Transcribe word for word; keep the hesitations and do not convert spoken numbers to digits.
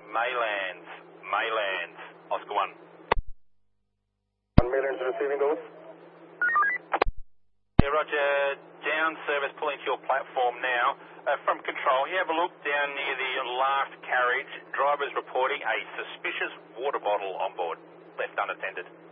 Maylands, Maylands, Oscar one. One Maylands receiving those. Yeah, Roger, down service pulling to your platform now. Uh, from control, you have a look down near the last carriage. Driver's reporting a suspicious water bottle on board, left unattended.